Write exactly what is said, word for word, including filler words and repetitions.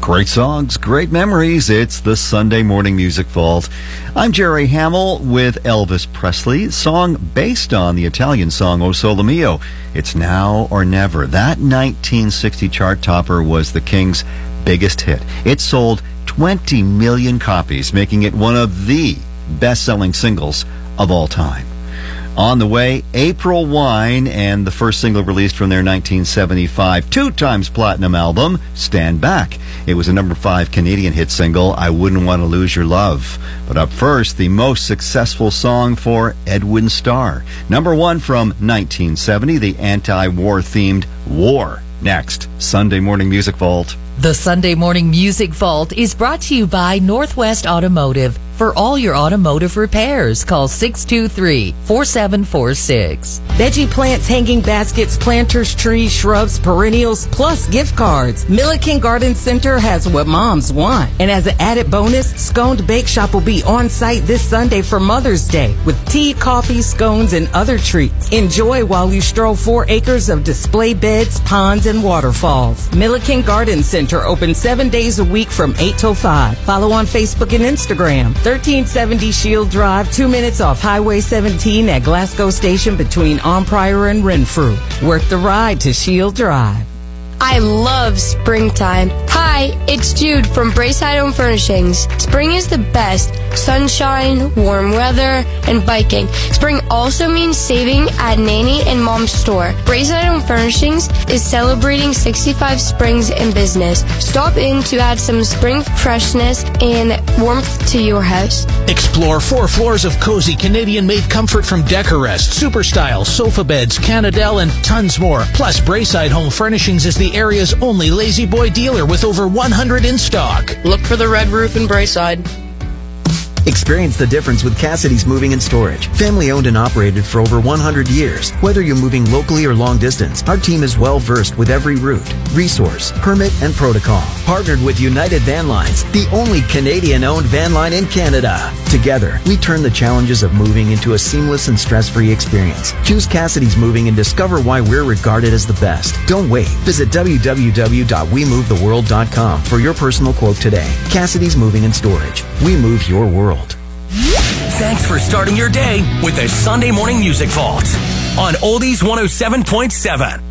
Great songs, great memories. It's the Sunday Morning Music Vault. I'm Jerry Hamill with Elvis Presley, song based on the Italian song O Sole Mio. It's Now or Never. That nineteen sixty chart topper was the Kings' biggest hit. It sold twenty million copies, making it one of the best-selling singles of all time. On the way, April Wine and the first single released from their nineteen seventy-five two times platinum album, Stand Back. It was a number five Canadian hit single, I Wouldn't Want to Lose Your Love. But up first, the most successful song for Edwin Starr. Number one from nineteen seventy, the anti-war themed War. Next, Sunday Morning Music Vault. The Sunday Morning Music Vault is brought to you by Northwest Automotive. For all your automotive repairs, call six two three, four seven four six. Veggie plants, hanging baskets, planters, trees, shrubs, perennials, plus gift cards. Milliken Garden Center has what moms want. And as an added bonus, Sconed Bake Shop will be on site this Sunday for Mother's Day with tea, coffee, scones, and other treats. Enjoy while you stroll four acres of display beds, ponds, and waterfalls. Milliken Garden Center open seven days a week from eight till five. Follow on Facebook and Instagram. thirteen seventy Shield Drive, two minutes off Highway seventeen at Glasgow Station between On Pryor and Renfrew. Worth the ride to Shield Drive. I love springtime. Hi, it's Jude from Braeside Home Furnishings. Spring is the best. Sunshine, warm weather, and biking. Spring also means saving at Nanny and Mom's store. Braeside Home Furnishings is celebrating sixty-five springs in business. Stop in to add some spring freshness and warmth to your house. Explore four floors of cozy Canadian-made comfort from Decorest, Super Style, sofa beds, Canadel, and tons more. Plus, Braeside Home Furnishings is the area's only Lazy Boy dealer with over one hundred in stock. Look for the red roof in Braeside. Experience the difference with Cassidy's Moving and Storage. Family owned and operated for over one hundred years. Whether you're moving locally or long distance, our team is well versed with every route, resource, permit, and protocol. Partnered with United Van Lines, the only Canadian-owned van line in Canada. Together, we turn the challenges of moving into a seamless and stress-free experience. Choose Cassidy's Moving and discover why we're regarded as the best. Don't wait. Visit w w w dot we move the world dot com for your personal quote today. Cassidy's Moving and Storage. We move your world. Thanks for starting your day with the Sunday Morning Music Vault on Oldies one oh seven point seven.